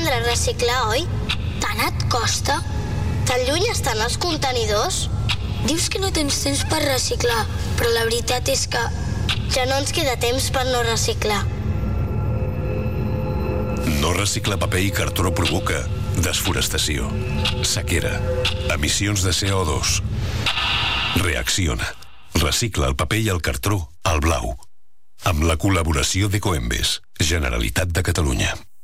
aprendre a reciclar, oi? Tant et costa? Tan lluny estan els contenidors? Dius que no tens temps per reciclar, però la veritat és que ja no ens queda temps per no reciclar. No reciclar paper i cartró provoca desforestació, sequera, emissions de CO2. Reacciona. Recicla el paper i el cartró al blau. Amb la col·laboració d'Ecoembes, Generalitat de Catalunya.